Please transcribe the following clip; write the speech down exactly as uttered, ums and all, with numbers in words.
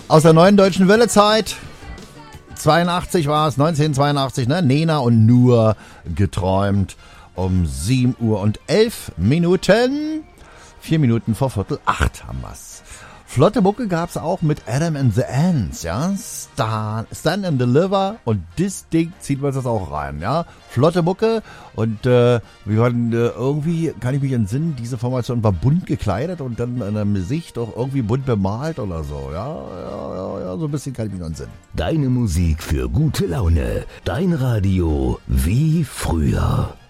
Aus der neuen deutschen Wellezeit. zweiundachtzig war es, neunzehnhundertzweiundachtzig, ne? Nena und Nur geträumt. Um sieben Uhr und elf Minuten. Vier Minuten vor Viertel acht haben wir's. Flotte Mucke gab's auch mit Adam and the Ants, ja. Stand, Stand and Deliver und das Ding zieht man das auch rein, ja. Flotte Mucke und äh, wir waren äh, irgendwie, kann ich mich entsinnen, diese Formation war bunt gekleidet und dann in einem Gesicht auch irgendwie bunt bemalt oder so, ja. Ja, ja, ja, so ein bisschen kann ich mich noch entsinnen. Deine Musik für gute Laune. Dein Radio wie früher.